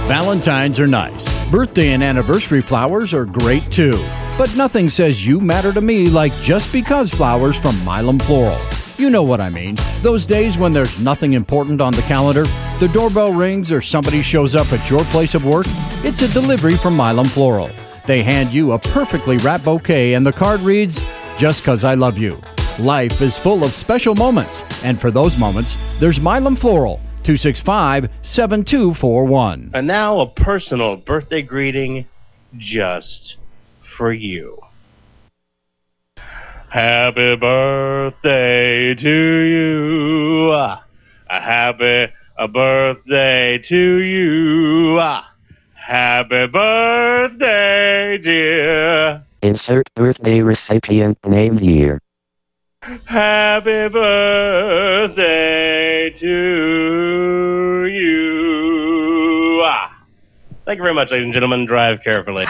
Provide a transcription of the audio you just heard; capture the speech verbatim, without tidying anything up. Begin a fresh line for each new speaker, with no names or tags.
Valentines are nice. Birthday and anniversary flowers are great too. But nothing says you matter to me like Just Because flowers from Milam Floral. You know what I mean. Those days when there's nothing important on the calendar, the doorbell rings or somebody shows up at your place of work, it's a delivery from Milam Floral. They hand you a perfectly wrapped bouquet and the card reads, Just 'Cause I Love You. Life is full of special moments, and for those moments, there's Milam Floral, two six five, seven two four one.
And now a personal birthday greeting just for you. Happy birthday to you. A happy a birthday to you. Happy birthday, dear.
Insert birthday recipient name here.
Happy birthday to you. Thank you very much, ladies and gentlemen. Drive carefully.